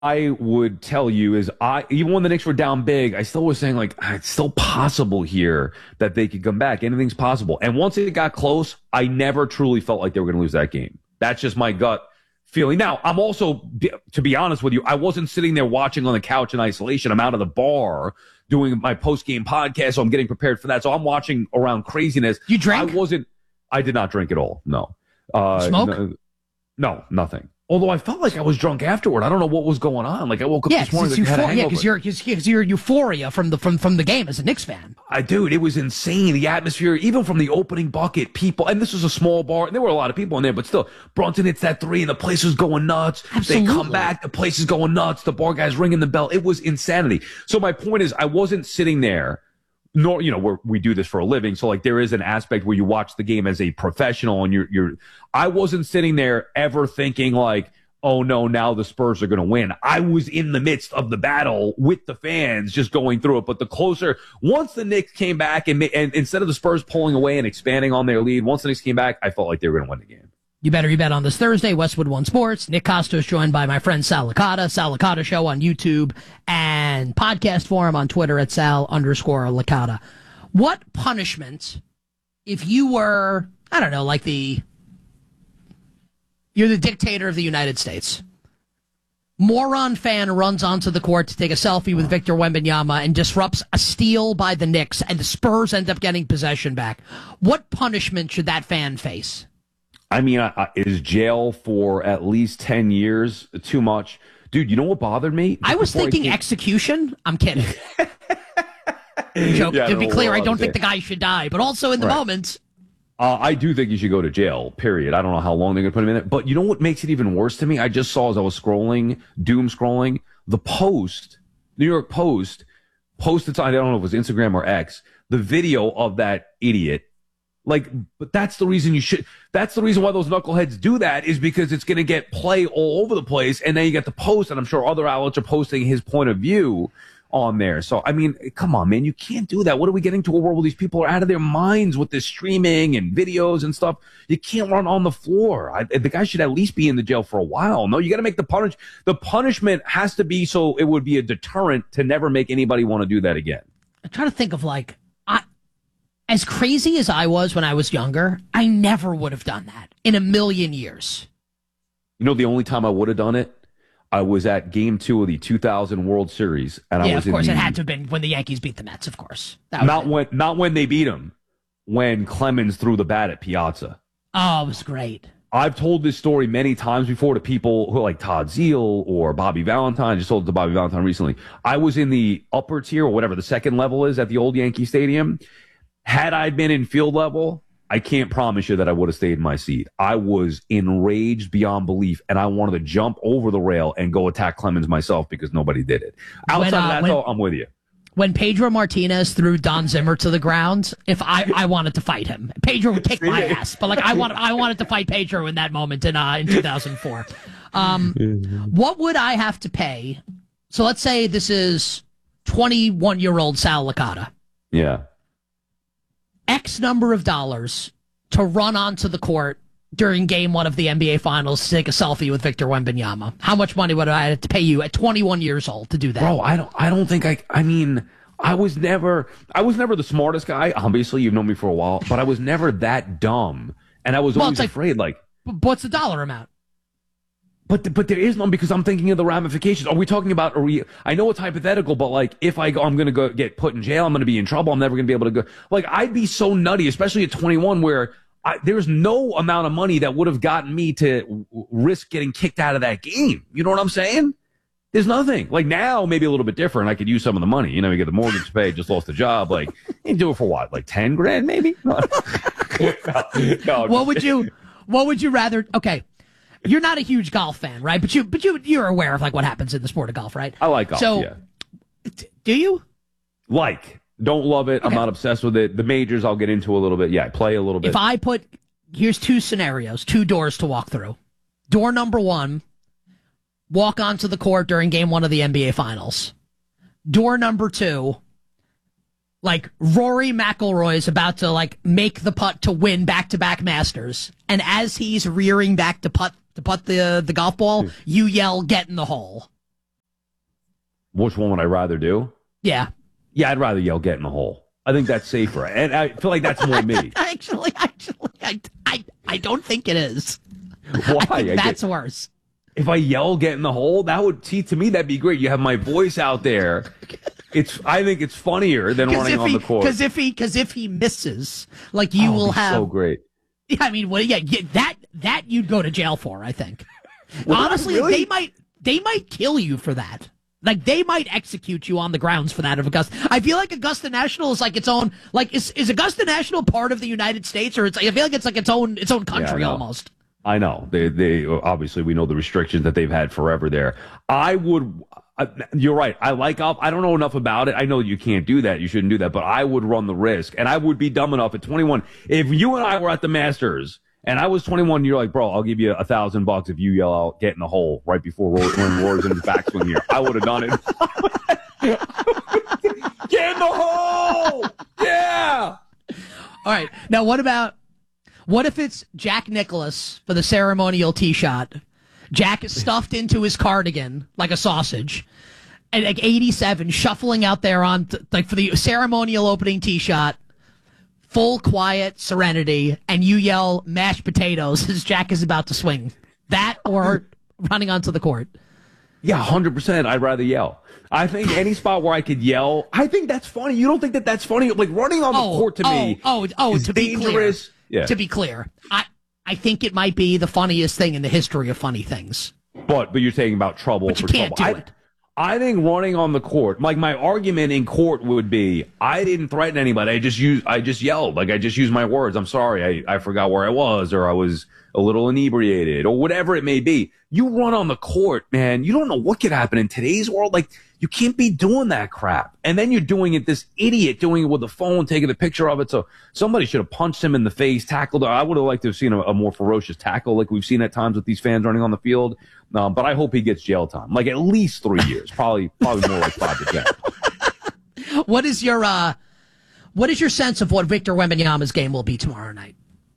I would tell you is even when the Knicks were down big, I still was saying like it's still possible here that they could come back. Anything's possible. And once it got close, I never truly felt like they were going to lose that game. That's just my gut feeling. Now, I'm also, to be honest with you, I wasn't sitting there watching on the couch in isolation. I'm out of the bar doing my post-game podcast, so I'm getting prepared for that. So I'm watching around craziness. You drank? I did not drink at all. No. Smoke? No, nothing. Although I felt like I was drunk afterward. I don't know what was going on. Like I woke up this morning. Because you're euphoria from the game as a Knicks fan. Dude, it was insane. The atmosphere, even from the opening bucket, people, and this was a small bar, and there were a lot of people in there, but still, Brunson hits that three, and the place was going nuts. Absolutely. They come back, the place is going nuts. The bar guy's ringing the bell. It was insanity. So my point is, I wasn't sitting there. Nor, we do this for a living. So like there is an aspect where you watch the game as a professional and I wasn't sitting there ever thinking like, oh no, now the Spurs are going to win. I was in the midst of the battle with the fans just going through it. But once the Knicks came back and instead of the Spurs pulling away and expanding on their lead, once the Knicks came back, I felt like they were going to win the game. You better bet on this Thursday, Westwood One Sports. Nick Costa is joined by my friend Sal Licata. Sal Licata Show on YouTube and podcast forum on Twitter at Sal_Licata. What punishment, if you were, I don't know, like you're the dictator of the United States. Moron fan runs onto the court to take a selfie with Victor Wembanyama and disrupts a steal by the Knicks, and the Spurs end up getting possession back. What punishment should that fan face? I mean, is jail for at least 10 years too much? Dude, you know what bothered me? I was thinking execution. I'm kidding. Joke. To be clear, I don't think the guy should die, but also in the moment. I do think you should go to jail, period. I don't know how long they're going to put him in it. But you know what makes it even worse to me? I just saw as I was doom scrolling, the Post, New York Post, posted, I don't know if it was Instagram or X, the video of that idiot. But that's the reason that's the reason why those knuckleheads do that is because it's going to get play all over the place. And then you get the Post, and I'm sure other outlets are posting his point of view on there. So, I mean, come on, man, you can't do that. What are we getting to a world where these people are out of their minds with this streaming and videos and stuff? You can't run on the floor. The guy should at least be in the jail for a while. No, you got to make the punishment has to be so it would be a deterrent to never make anybody want to do that again. I'm trying to think of as crazy as I was when I was younger, I never would have done that in a million years. You know, the only time I would have done it, I was at Game 2 of the 2000 World Series, and I was of course, it had to have been when the Yankees beat the Mets. Of course, not when they beat them. When Clemens threw the bat at Piazza. Oh, it was great. I've told this story many times before to people who are like Todd Zeal or Bobby Valentine. I just told it to Bobby Valentine recently. I was in the upper tier, or whatever the second level is at the old Yankee Stadium. Had I been in field level, I can't promise you that I would have stayed in my seat. I was enraged beyond belief, and I wanted to jump over the rail and go attack Clemens myself because nobody did it. Outside of that, though, I'm with you. When Pedro Martinez threw Don Zimmer to the ground, if I wanted to fight him, Pedro would kick my ass. But I wanted to fight Pedro in that moment in 2004. What would I have to pay? So let's say this is 21-year-old Sal Licata. Yeah. X number of dollars to run onto the court during game 1 of the NBA Finals to take a selfie with Victor Wembanyama. How much money would I have to pay you at 21 years old to do that? Bro, I don't think I mean, I was never the smartest guy. Obviously, you've known me for a while, but I was never that dumb. And I was always afraid, what's the dollar amount? But there is none because I'm thinking of the ramifications. Are we talking about, I know it's hypothetical, but if I'm going to go get put in jail, I'm going to be in trouble. I'm never going to be able to go. I'd be so nutty, especially at 21, where there's no amount of money that would have gotten me to risk getting kicked out of that game. You know what I'm saying? There's nothing. Now, maybe a little bit different. I could use some of the money. You get the mortgage paid, just lost the job. You do it for what? 10 grand, maybe? No, what would you rather? Okay. You're not a huge golf fan, right? But you're aware of what happens in the sport of golf, right? I like golf. Yeah. Do you? Don't love it. Okay. I'm not obsessed with it. The majors I'll get into a little bit. Yeah, I play a little bit. Here's 2 scenarios, 2 doors to walk through. Door number 1, walk onto the court during game 1 of the NBA Finals. Door number 2, Rory McIlroy is about to make the putt to win back-to-back Masters, and as he's rearing back to putt the golf ball, you yell, "Get in the hole." Which one would I rather do? Yeah. Yeah, I'd rather yell "get in the hole." I think that's safer, and I feel like that's more me. Actually, I don't think it is. Why? I think that's worse. If I yell "get in the hole," that would to me that'd be great. You have my voice out there. I think it's funnier than running on the court. Because if he misses, like you will have so great. Yeah, I mean, well, yeah, that you'd go to jail for. I think. Honestly, really? they might kill you for that. Like, they might execute you on the grounds for that of Augusta. I feel like Augusta National is like its own, like, is Augusta National part of the United States, or I feel like it's like its own country almost. I know. They obviously, we know the restrictions that they've had forever there. You're right. I don't know enough about it. I know you can't do that. You shouldn't do that, but I would run the risk, and I would be dumb enough at 21. If you and I were at the Masters, and I was 21, you're like, bro, I'll give you $1,000 if you yell out, "get in the hole" right before when Rory's in his backswing here. I would have done it. Get in the hole! Yeah! All right. Now, what if it's Jack Nicklaus for the ceremonial tee shot? Jack is stuffed into his cardigan like a sausage. And like 87, shuffling out there on for the ceremonial opening tee shot. Full quiet serenity, and you yell "mashed potatoes" as Jack is about to swing. That or running onto the court. Yeah, 100%. I'd rather yell. I think any spot where I could yell, I think that's funny. You don't think that that's funny? Like running on the court to me is to dangerous. Be clear, to be clear, I think it might be the funniest thing in the history of funny things. But you're saying about trouble. But you can't do it. I think running on the court, like my argument in court would be, I didn't threaten anybody. I just yelled. Like I just used my words. I'm sorry. I forgot where I was, or I was a little inebriated, or whatever it may be. You run on the court, man. You don't know what could happen in today's world. Like you can't be doing that crap. And then you're doing it, this idiot doing it with a phone, taking a picture of it. So somebody should have punched him in the face, tackled. I would have liked to have seen a more ferocious tackle like we've seen at times with these fans running on the field. But I hope he gets jail time, like at least 3 years, probably more like 5 to 10. What is your sense of what Victor Wembanyama's game will be tomorrow night?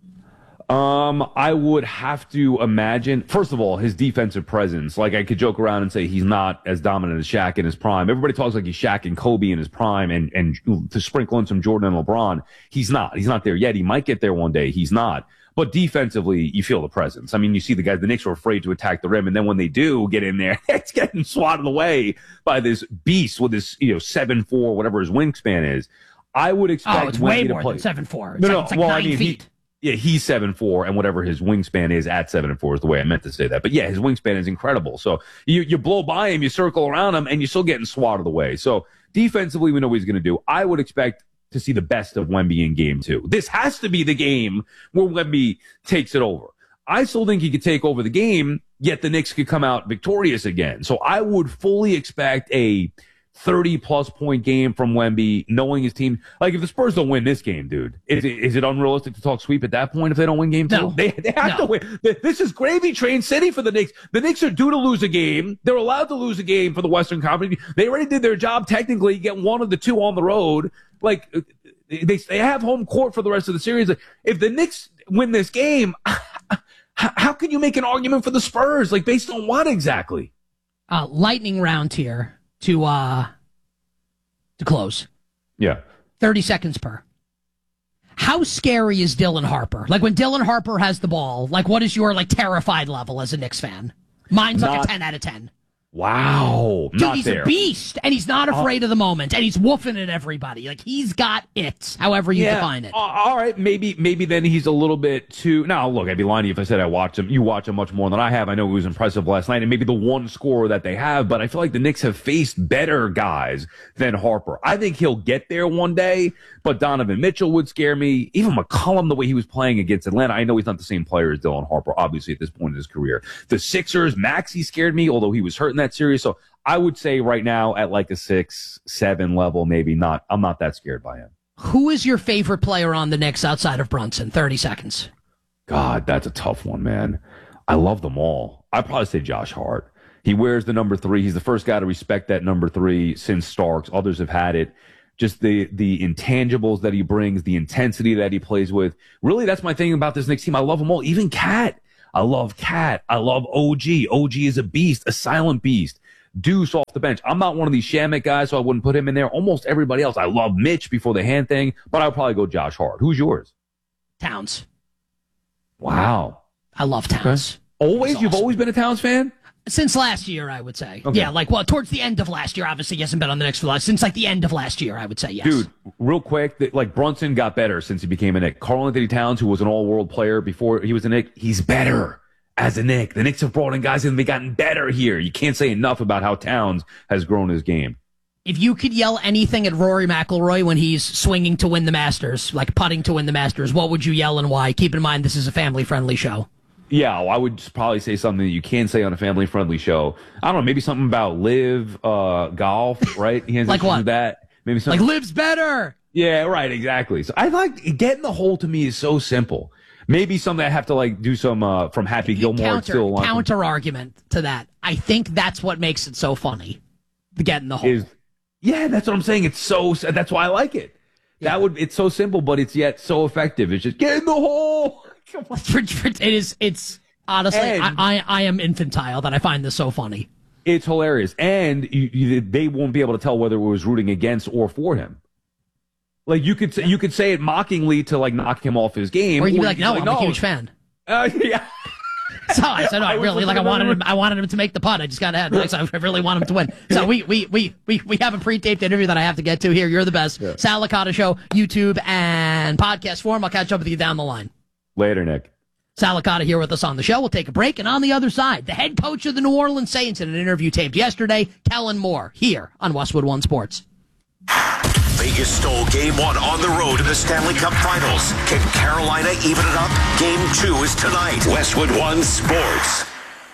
I would have to imagine, first of all, his defensive presence. Like I could joke around and say he's not as dominant as Shaq in his prime. Everybody talks like he's Shaq and Kobe in his prime, and to sprinkle in some Jordan and LeBron. He's not there yet. He might get there one day. He's not. But defensively, you feel the presence. I mean, you see the guys, the Knicks are afraid to attack the rim, and then when they do get in there, it's getting swatted away by this beast with this, 7'4", whatever his wingspan is. I would expect it's way Wemby more to play. than 7'4". It's like well, 9 feet. He's 7'4", and whatever his wingspan is at 7'4" is the way I meant to say that. But yeah, his wingspan is incredible. So you blow by him, you circle around him, and you're still getting swatted away. So defensively, we know what he's going to do. I would expect to see the best of Wemby in game 2. This has to be the game where Wemby takes it over. I still think he could take over the game, yet the Knicks could come out victorious again. So I would fully expect a 30-plus point game from Wemby, knowing his team. Like, if the Spurs don't win this game, dude, is it unrealistic to talk sweep at that point if they don't win game 2? No. They have to win. This is gravy train city for the Knicks. The Knicks are due to lose a game. They're allowed to lose a game for the Western Conference. They already did their job technically, get one of the 2 on the road. Like, they have home court for the rest of the series. If the Knicks win this game, how can you make an argument for the Spurs? Like, based on what exactly? Lightning round here to close. Yeah. 30 seconds per. How scary is Dylan Harper? Like, when Dylan Harper has the ball, like, what is your, terrified level as a Knicks fan? Mine's like a 10 out of 10. Wow. Dude, he's a beast, and he's not afraid of the moment, and he's woofing at everybody. Like, he's got it, however you define it. All right, maybe then he's a little bit too... Now, look, I'd be lying to you if I said I watched him. You watch him much more than I have. I know he was impressive last night, and maybe the one scorer that they have, but I feel like the Knicks have faced better guys than Harper. I think he'll get there one day, but Donovan Mitchell would scare me. Even McCollum, the way he was playing against Atlanta. I know he's not the same player as Dylan Harper, obviously, at this point in his career. The Sixers, Maxey scared me, although he was hurt in that series. So I would say right now at like a 6-7 level, maybe not. I'm not that scared by him. Who is your favorite player on the Knicks outside of Brunson? 30 seconds. God, that's a tough one, man. I love them all. I'd probably say Josh Hart. He wears the number 3. He's the first guy to respect that number 3 since Starks. Others have had it. Just the intangibles that he brings, the intensity that he plays with. Really, that's my thing about this Knicks team. I love them all. Even Cat. I love Cat. I love OG. OG is a beast, a silent beast. Deuce off the bench. I'm not one of these Shamit guys, so I wouldn't put him in there. Almost everybody else. I love Mitch before the hand thing, but I would probably go Josh Hart. Who's yours? Towns. Wow. I love Towns. Okay. Always? You've always been a Towns fan? Since last year, I would say. Okay. Yeah, towards the end of last year. Obviously, he hasn't been on the Knicks for since the end of last year, I would say, yes. Dude, real quick, Brunson got better since he became a Knick. Karl-Anthony Towns, who was an all-world player before he was a Knick, he's better as a Knick. The Knicks have brought in guys and they've gotten better here. You can't say enough about how Towns has grown his game. If you could yell anything at Rory McIlroy when he's swinging to win the Masters, like putting to win the Masters, what would you yell and why? Keep in mind, this is a family-friendly show. Yeah, well, I would probably say something that you can say on a family-friendly show. I don't know, maybe something about Liv, golf, right? He has like what? Do that. Maybe something like Liv's better. Yeah, right, exactly. So I like getting the hole to me is so simple. Maybe something I have to do some from Happy Gilmore. Counter argument to that. I think that's what makes it so funny. The getting the hole. Yeah, that's what I'm saying. That's why I like it. Yeah. It's so simple, but it's yet so effective. It's just get in the hole. It's honestly, I am infantile that I find this so funny. It's hilarious. And they won't be able to tell whether it was rooting against or for him. Like you could say it mockingly to knock him off his game. Or you'd be like, no, I'm a huge fan. Yeah. So I said, no, I wanted him to make the putt. I just got ahead. I really want him to win. So we have a pre-taped interview that I have to get to here. You're the best. Yeah. Sal Licata Show, YouTube and podcast form. I'll catch up with you down the line. Later, Nick. Sal Licata here with us on the show. We'll take a break. And on the other side, the head coach of the New Orleans Saints in an interview taped yesterday, Kellen Moore, here on Westwood One Sports. Vegas stole Game 1 on the road in the Stanley Cup Finals. Can Carolina even it up? Game 2 is tonight. Westwood One Sports.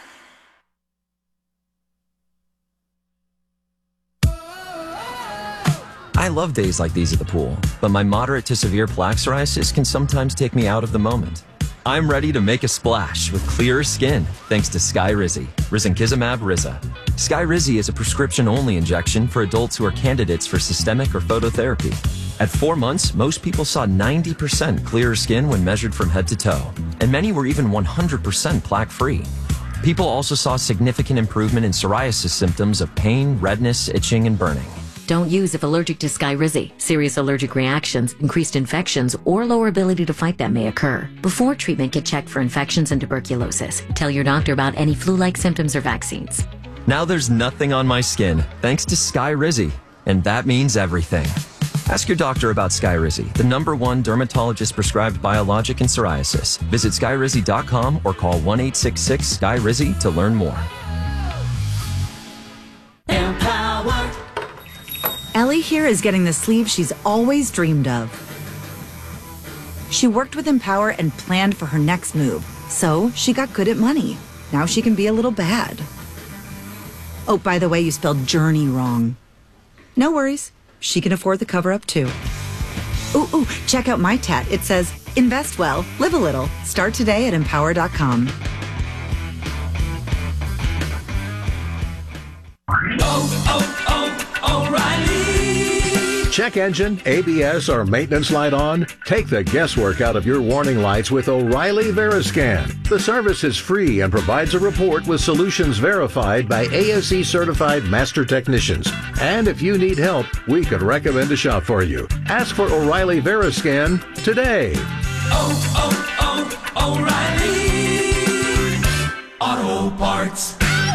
I love days like these at the pool, but my moderate to severe plaque psoriasis can sometimes take me out of the moment. I'm ready to make a splash with clearer skin thanks to Skyrizi, Risankizumab Riza. Skyrizi is a prescription-only injection for adults who are candidates for systemic or phototherapy. At 4 months, most people saw 90% clearer skin when measured from head to toe, and many were even 100% plaque-free. People also saw significant improvement in psoriasis symptoms of pain, redness, itching, and burning. Don't use if allergic to Skyrizi. Serious allergic reactions, increased infections, or lower ability to fight them may occur. Before treatment, get checked for infections and tuberculosis. Tell your doctor about any flu-like symptoms or vaccines. Now there's nothing on my skin thanks to Skyrizi, and that means everything. Ask your doctor about Skyrizi, the #1 dermatologist-prescribed biologic in psoriasis. Visit Skyrizi.com or call 1-866-SKYRIZI to learn more. Ellie here is getting the sleeve she's always dreamed of. She worked with Empower and planned for her next move, so she got good at money. Now she can be a little bad. Oh, by the way, you spelled journey wrong. No worries. She can afford the cover-up, too. Ooh, check out my tat. It says, invest well, live a little. Start today at Empower.com. O'Reilly. Check engine, ABS, or maintenance light on? Take the guesswork out of your warning lights with O'Reilly Veriscan. The service is free and provides a report with solutions verified by ASE certified master technicians. And if you need help, we could recommend a shop for you. Ask for O'Reilly Veriscan today. O'Reilly Auto Parts.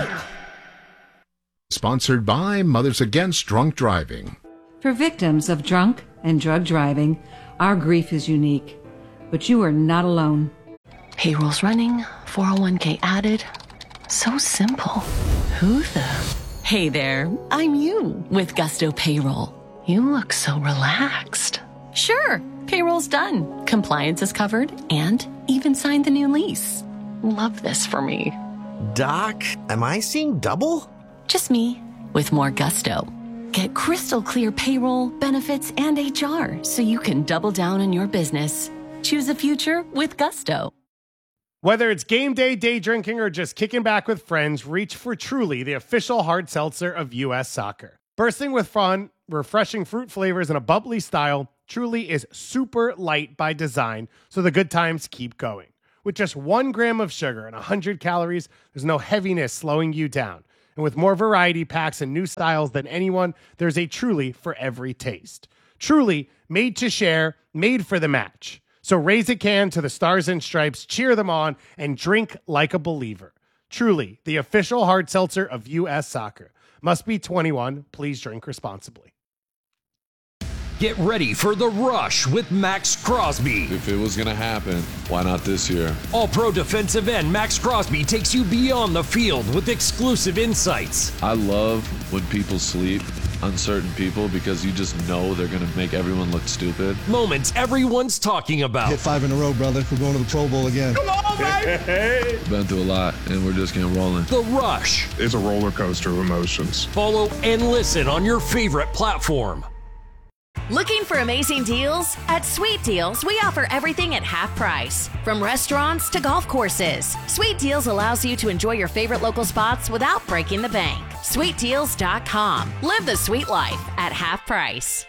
Sponsored by Mothers Against Drunk Driving. For victims of drunk and drug driving, our grief is unique, but you are not alone. Payroll's running, 401k added. So simple. Who the? Hey there, I'm you with Gusto Payroll. You look so relaxed. Sure, payroll's done. Compliance is covered and even signed the new lease. Love this for me. Doc, am I seeing double? Just me, with more gusto. Get crystal clear payroll, benefits, and HR so you can double down on your business. Choose a future with Gusto. Whether it's game day, day drinking, or just kicking back with friends, reach for Truly, the official hard seltzer of U.S. soccer. Bursting with fun, refreshing fruit flavors, and a bubbly style, Truly is super light by design, so the good times keep going. With just 1 gram of sugar and 100 calories, there's no heaviness slowing you down. And with more variety packs and new styles than anyone, there's a Truly for every taste. Truly, made to share, made for the match. So raise a can to the Stars and Stripes, cheer them on, and drink like a believer. Truly, the official hard seltzer of U.S. Soccer. Must be 21. Please drink responsibly. Get ready for The Rush with Max Crosby. If it was going to happen, why not this year? All-pro defensive end Max Crosby takes you beyond the field with exclusive insights. I love when people sleep on certain people because you just know they're going to make everyone look stupid. Moments everyone's talking about. Hit 5 in a row, brother. We're going to the Pro Bowl again. Come on, baby! Been through a lot, and we're just getting rolling. The Rush is a roller coaster of emotions. Follow and listen on your favorite platform. Looking for amazing deals? At Sweet Deals, we offer everything at half price. From restaurants to golf courses, Sweet Deals allows you to enjoy your favorite local spots without breaking the bank. SweetDeals.com. Live the sweet life at half price.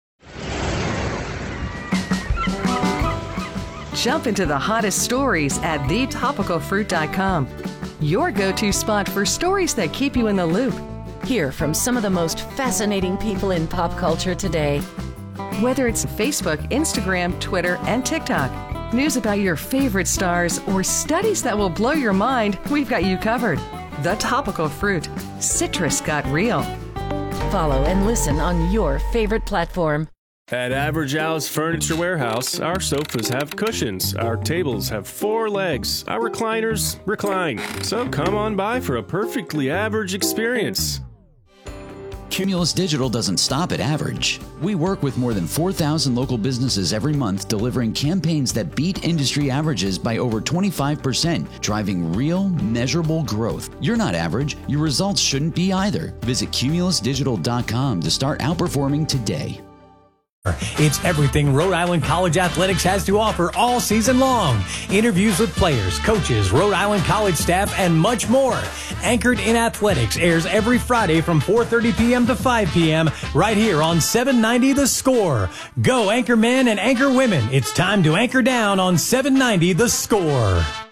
Jump into the hottest stories at thetopicalfruit.com. Your go-to spot for stories that keep you in the loop. Hear from some of the most fascinating people in pop culture today. Whether it's Facebook, Instagram, Twitter, and TikTok, news about your favorite stars, or studies that will blow your mind, we've got you covered. The Topical Fruit. Citrus got real. Follow and listen on your favorite platform. At Average Al's Furniture Warehouse, our sofas have cushions, our tables have 4 legs, our recliners recline. So come on by for a perfectly average experience. Cumulus Digital doesn't stop at average. We work with more than 4,000 local businesses every month, delivering campaigns that beat industry averages by over 25%, driving real, measurable growth. You're not average. Your results shouldn't be either. Visit cumulusdigital.com to start outperforming today. It's everything Rhode Island College Athletics has to offer all season long. Interviews with players, coaches, Rhode Island College staff, and much more. Anchored in Athletics airs every Friday from 4:30 p.m. to 5 p.m. right here on 790 The Score. Go Anchor Men and Anchor Women. It's time to anchor down on 790 The Score.